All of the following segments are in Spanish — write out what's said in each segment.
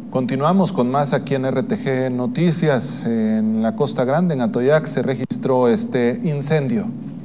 Continuamos con más aquí en RTG Noticias. En la Costa Grande, en Atoyac, se registró este incendio.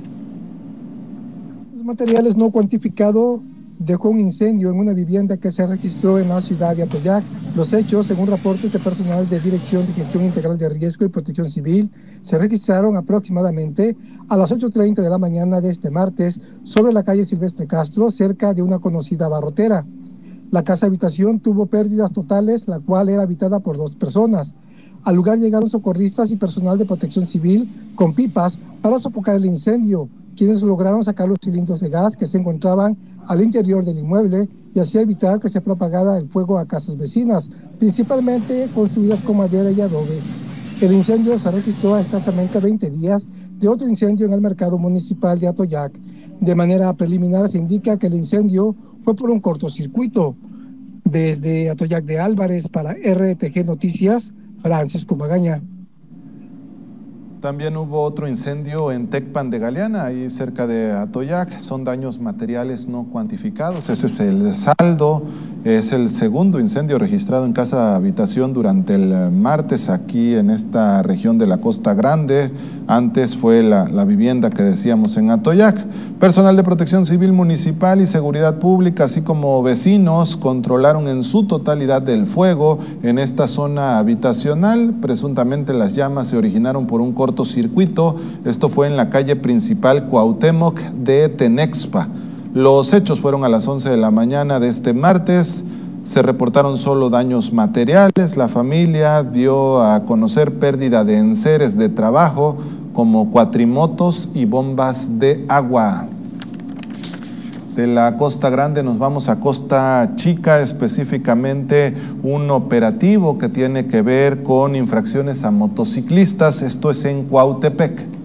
Los materiales no cuantificados dejó un incendio en una vivienda que se registró en la ciudad de Atoyac. Los hechos, según reportes de personal de Dirección de Gestión Integral de Riesgo y Protección Civil, se registraron aproximadamente a las 8:30 de la mañana de este martes sobre la calle Silvestre Castro, cerca de una conocida barrotera. La casa habitación tuvo pérdidas totales, la cual era habitada por 2 personas. Al lugar llegaron socorristas y personal de protección civil con pipas para sofocar el incendio, quienes lograron sacar los cilindros de gas que se encontraban al interior del inmueble y así evitar que se propagara el fuego a casas vecinas, principalmente construidas con madera y adobe. El incendio se registró a escasamente 20 días de otro incendio en el mercado municipal de Atoyac. De manera preliminar se indica que el incendio fue por un cortocircuito. Desde Atoyac de Álvarez para RTG Noticias, Francisco Magaña. También hubo otro incendio en Tecpan de Galeana, ahí cerca de Atoyac. Son daños materiales no cuantificados. Ese es el saldo. Es el segundo incendio registrado en casa habitación durante el martes aquí en esta región de la Costa Grande. Antes fue la vivienda que decíamos en Atoyac. Personal de Protección Civil Municipal y Seguridad Pública, así como vecinos, controlaron en su totalidad el fuego en esta zona habitacional. Presuntamente las llamas se originaron por un cortocircuito. Esto fue en la calle principal Cuauhtémoc de Tenexpa. Los hechos fueron a las 11 de la mañana de este martes. Se reportaron solo daños materiales. La familia dio a conocer pérdida de enseres de trabajo como cuatrimotos y bombas de agua. De la Costa Grande nos vamos a Costa Chica, específicamente un operativo que tiene que ver con infracciones a motociclistas. Esto es en Cuautepec.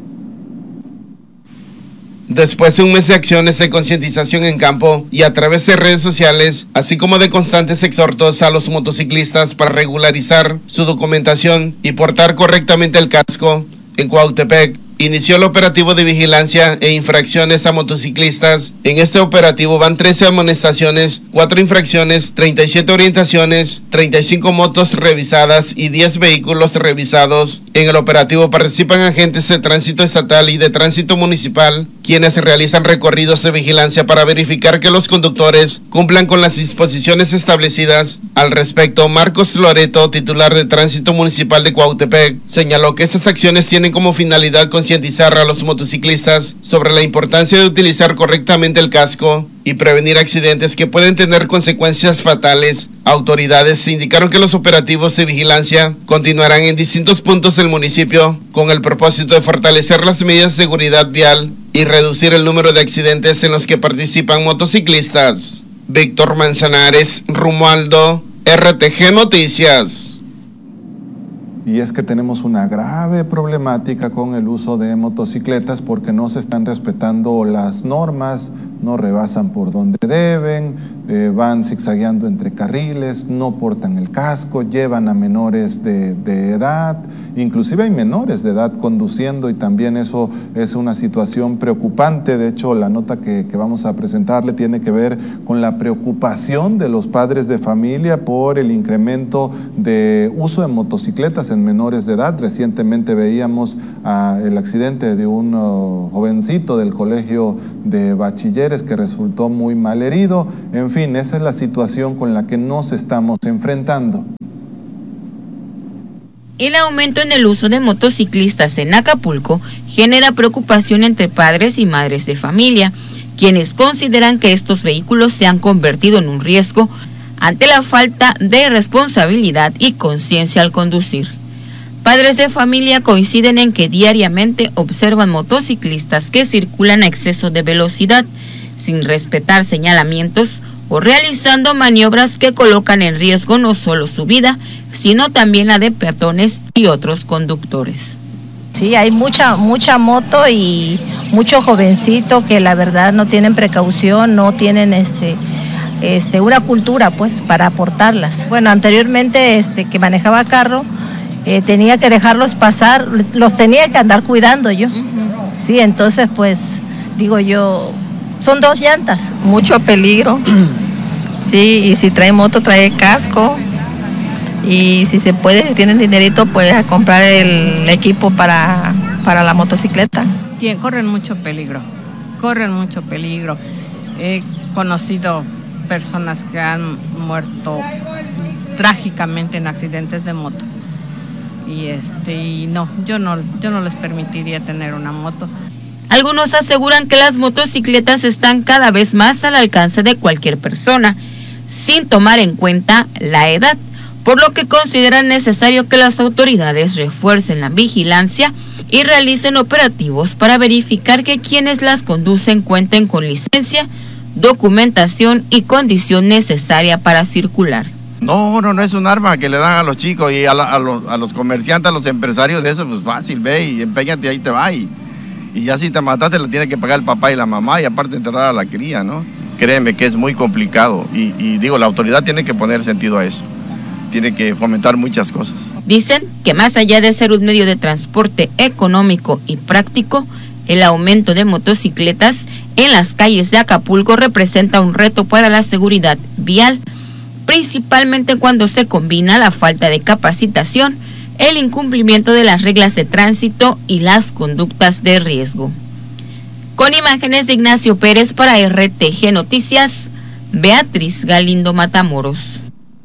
Después de un mes de acciones de concientización en campo y a través de redes sociales, así como de constantes exhortos a los motociclistas para regularizar su documentación y portar correctamente el casco, en Cuautepec inició el operativo de vigilancia e infracciones a motociclistas. En este operativo van 13 amonestaciones, 4 infracciones, 37 orientaciones, 35 motos revisadas y 10 vehículos revisados. En el operativo participan agentes de tránsito estatal y de tránsito municipal, quienes realizan recorridos de vigilancia para verificar que los conductores cumplan con las disposiciones establecidas. Al respecto, Marcos Loreto, titular de Tránsito Municipal de Cuautepec, señaló que estas acciones tienen como finalidad concientizar a los motociclistas sobre la importancia de utilizar correctamente el casco y prevenir accidentes que pueden tener consecuencias fatales. Autoridades indicaron que los operativos de vigilancia continuarán en distintos puntos del municipio con el propósito de fortalecer las medidas de seguridad vial y reducir el número de accidentes en los que participan motociclistas. Víctor Manzanares, Romualdo, RTG Noticias. Y es que tenemos una grave problemática con el uso de motocicletas porque no se están respetando las normas, no rebasan por donde deben, van zigzagueando entre carriles, no portan el casco, llevan a menores de edad, inclusive hay menores de edad conduciendo y también eso es una situación preocupante. De hecho, la nota que vamos a presentarle tiene que ver con la preocupación de los padres de familia por el incremento de uso de motocicletas en menores de edad. Recientemente veíamos el accidente de un jovencito del colegio de bachilleres que resultó muy mal herido. En fin, esa es la situación con la que nos estamos enfrentando. El aumento en el uso de motociclistas en Acapulco genera preocupación entre padres y madres de familia, quienes consideran que estos vehículos se han convertido en un riesgo ante la falta de responsabilidad y conciencia al conducir. Padres de familia coinciden en que diariamente observan motociclistas que circulan a exceso de velocidad, sin respetar señalamientos o realizando maniobras que colocan en riesgo no solo su vida, sino también la de peatones y otros conductores. Sí, hay mucha moto y mucho jovencito que la verdad no tienen precaución, no tienen una cultura pues para portarlas. Bueno, anteriormente que manejaba carro, tenía que dejarlos pasar, los tenía que andar cuidando yo. Sí, entonces pues digo yo, son 2 llantas. Mucho peligro. Sí, y si trae moto trae casco, y si se puede, tienen dinerito, pues a comprar el equipo para la motocicleta. Corren mucho peligro. He conocido personas que han muerto trágicamente en accidentes de moto. Y no, yo no les permitiría tener una moto. Algunos aseguran que las motocicletas están cada vez más al alcance de cualquier persona, sin tomar en cuenta la edad, por lo que consideran necesario que las autoridades refuercen la vigilancia y realicen operativos para verificar que quienes las conducen cuenten con licencia, documentación y condición necesaria para circular. No es un arma que le dan a los chicos y a los comerciantes, a los empresarios de eso, pues fácil, ve y empeñate, ahí te va. Y ya si te mataste, le tiene que pagar el papá y la mamá y aparte enterrar a la cría, ¿no? Créeme que es muy complicado y digo, la autoridad tiene que poner sentido a eso. Tiene que fomentar muchas cosas. Dicen que más allá de ser un medio de transporte económico y práctico, el aumento de motocicletas en las calles de Acapulco representa un reto para la seguridad vial, principalmente cuando se combina la falta de capacitación, el incumplimiento de las reglas de tránsito y las conductas de riesgo. Con imágenes de Ignacio Pérez para RTG Noticias, Beatriz Galindo Matamoros.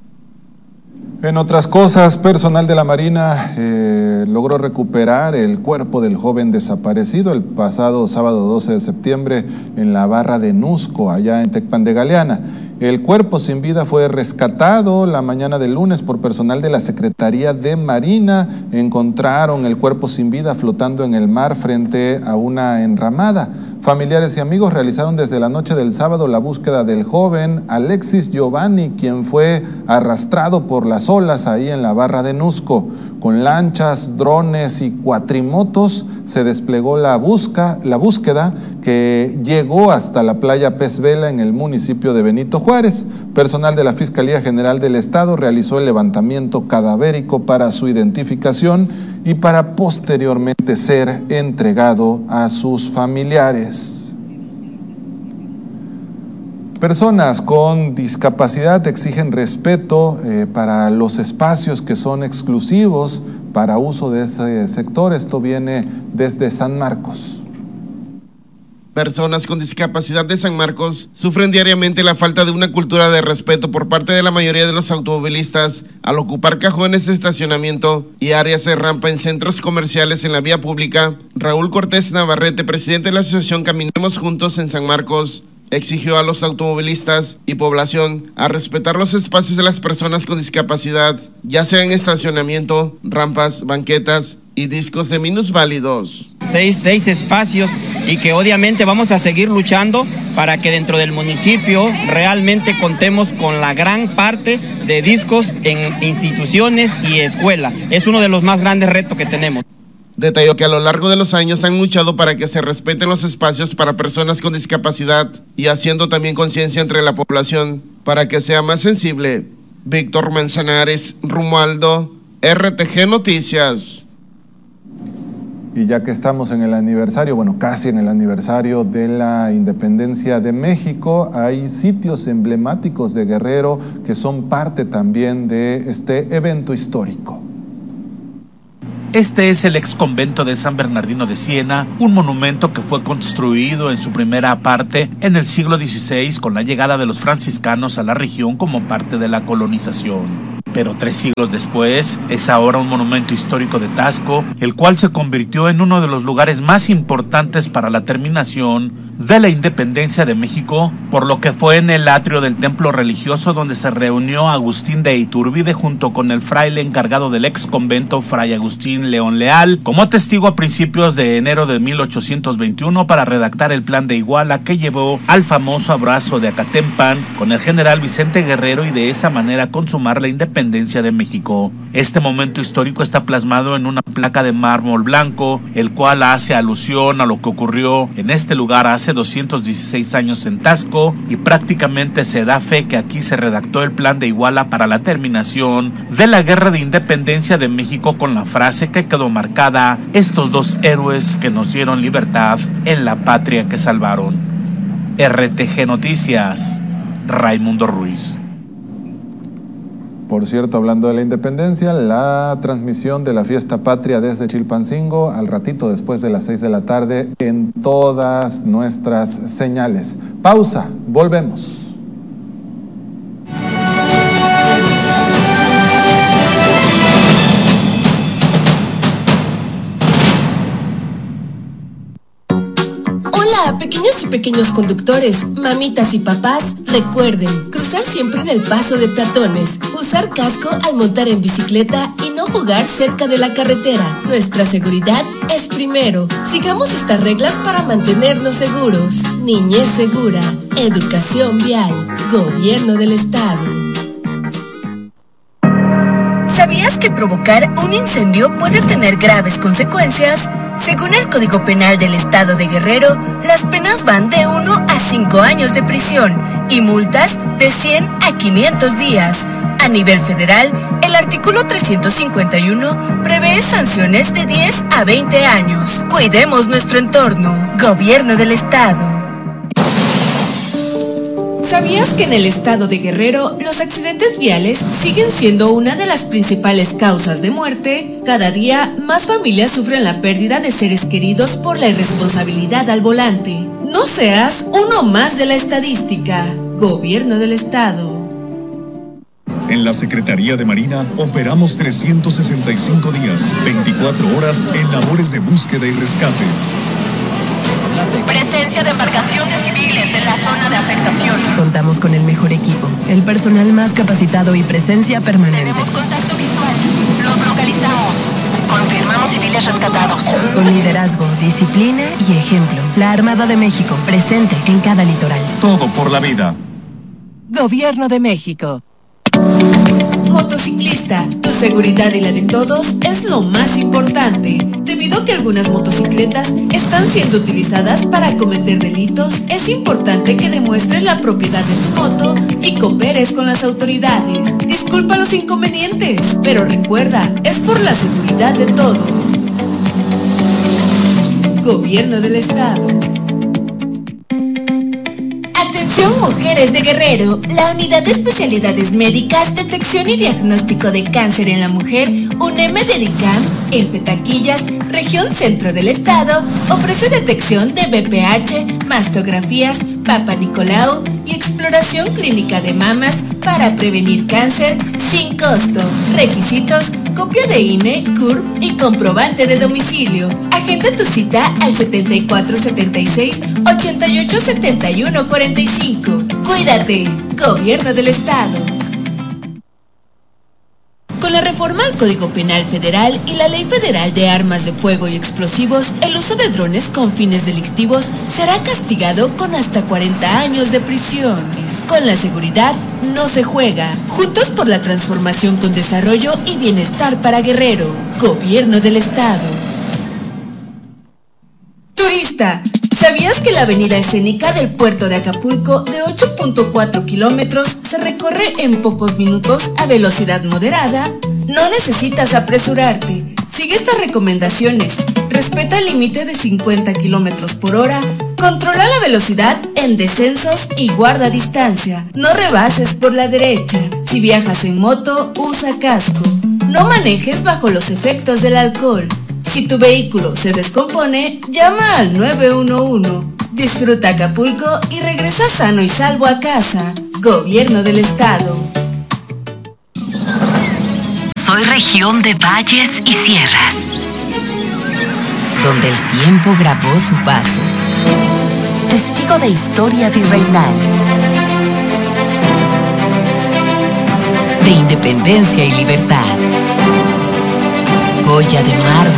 En otras cosas, personal de la Marina logró recuperar el cuerpo del joven desaparecido el pasado sábado 12 de septiembre en la barra de Nusco, allá en Tecpan de Galeana. El cuerpo sin vida fue rescatado la mañana del lunes por personal de la Secretaría de Marina. Encontraron el cuerpo sin vida flotando en el mar frente a una enramada. Familiares y amigos realizaron desde la noche del sábado la búsqueda del joven Alexis Giovanni, quien fue arrastrado por las olas ahí en la barra de Nusco. Con lanchas, drones y cuatrimotos se desplegó la búsqueda que llegó hasta la playa Pez Vela en el municipio de Benito Juárez. Personal de la Fiscalía General del Estado realizó el levantamiento cadavérico para su identificación y para posteriormente ser entregado a sus familiares. Personas con discapacidad exigen respeto para los espacios que son exclusivos para uso de ese sector. Esto viene desde San Marcos. Personas con discapacidad de San Marcos sufren diariamente la falta de una cultura de respeto por parte de la mayoría de los automovilistas al ocupar cajones de estacionamiento y áreas de rampa en centros comerciales en la vía pública. Raúl Cortés Navarrete, presidente de la asociación Caminemos Juntos en San Marcos, exigió a los automovilistas y población a respetar los espacios de las personas con discapacidad, ya sea en estacionamiento, rampas, banquetas y discos de minusválidos. Seis espacios y que obviamente vamos a seguir luchando para que dentro del municipio realmente contemos con la gran parte de discos en instituciones y escuela. Es uno de los más grandes retos que tenemos. Detalló que a lo largo de los años han luchado para que se respeten los espacios para personas con discapacidad y haciendo también conciencia entre la población para que sea más sensible. Víctor Manzanares, Romualdo, RTG Noticias. Y ya que estamos en el aniversario, bueno, casi en el aniversario de la independencia de México, hay sitios emblemáticos de Guerrero que son parte también de este evento histórico. Este es el ex convento de San Bernardino de Siena, un monumento que fue construido en su primera parte en el siglo XVI con la llegada de los franciscanos a la región como parte de la colonización. Pero 3 siglos después, es ahora un monumento histórico de Taxco, el cual se convirtió en uno de los lugares más importantes para la terminación de la independencia de México, por lo que fue en el atrio del templo religioso donde se reunió Agustín de Iturbide junto con el fraile encargado del ex convento, Fray Agustín León Leal, como testigo a principios de enero de 1821 para redactar el plan de Iguala que llevó al famoso abrazo de Acatempan con el general Vicente Guerrero y de esa manera consumar la independencia de México. Este momento histórico está plasmado en una placa de mármol blanco, el cual hace alusión a lo que ocurrió en este lugar hace 216 años en Taxco, y prácticamente se da fe que aquí se redactó el plan de Iguala para la terminación de la guerra de independencia de México, con la frase que quedó marcada: estos 2 héroes que nos dieron libertad en la patria que salvaron. RTG Noticias, Raimundo Ruiz. Por cierto, hablando de la independencia, la transmisión de la fiesta patria desde Chilpancingo al ratito después de las 6 de la tarde en todas nuestras señales. Pausa, volvemos. Pequeñas y pequeños conductores, mamitas y papás, recuerden cruzar siempre en el paso de peatones, usar casco al montar en bicicleta y no jugar cerca de la carretera. Nuestra seguridad es primero. Sigamos estas reglas para mantenernos seguros. Niñez segura, educación vial, Gobierno del Estado. ¿Sabías que provocar un incendio puede tener graves consecuencias? Según el Código Penal del Estado de Guerrero, las penas van de 1 a 5 años de prisión y multas de 100 a 500 días. A nivel federal, el artículo 351 prevé sanciones de 10 a 20 años. Cuidemos nuestro entorno. Gobierno del Estado. ¿Sabías que en el estado de Guerrero los accidentes viales siguen siendo una de las principales causas de muerte? Cada día más familias sufren la pérdida de seres queridos por la irresponsabilidad al volante. No seas uno más de la estadística. Gobierno del Estado. En la Secretaría de Marina operamos 365 días, 24 horas en labores de búsqueda y rescate. Presencia de embarcaciones civiles en la zona de afectación. Contamos con el mejor equipo, el personal más capacitado y presencia permanente. Tenemos contacto visual. Los localizamos. Confirmamos civiles rescatados. Con liderazgo, disciplina y ejemplo. La Armada de México, presente en cada litoral. Todo por la vida. Gobierno de México. Motociclista, tu seguridad y la de todos es lo más importante. Debido a que algunas motocicletas están siendo utilizadas para cometer delitos, es importante que demuestres la propiedad de tu moto y cooperes con las autoridades. Disculpa los inconvenientes, pero recuerda, es por la seguridad de todos. Gobierno del Estado. Atención mujeres de Guerrero, la Unidad de Especialidades Médicas, Detección y Diagnóstico de Cáncer en la Mujer, UNEM Dedicam, en Petaquillas, región centro del estado, ofrece detección de BPH, mastografías, Papa Nicolau y exploración clínica de mamas para prevenir cáncer sin costo. Requisitos: copia de INE, CURP y comprobante de domicilio. Agenda tu cita al 7476 88 71 45. Cuídate, Gobierno del Estado. Con la reforma al Código Penal Federal y la Ley Federal de Armas de Fuego y Explosivos, el uso de drones con fines delictivos será castigado con hasta 40 años de prisión. Con la seguridad no se juega. Juntos por la transformación con desarrollo y bienestar para Guerrero. Gobierno del Estado. Turista, ¿sabías que la avenida escénica del puerto de Acapulco, de 8.4 kilómetros, se recorre en pocos minutos a velocidad moderada? No necesitas apresurarte. Sigue estas recomendaciones. Respeta el límite de 50 kilómetros por hora. Controla la velocidad en descensos y guarda distancia. No rebases por la derecha. Si viajas en moto, usa casco. No manejes bajo los efectos del alcohol. Si tu vehículo se descompone, llama al 911. Disfruta Acapulco y regresa sano y salvo a casa. Gobierno del Estado. Soy región de valles y sierras, donde el tiempo grabó su paso. Testigo de historia virreinal, de independencia y libertad. Joya de mar.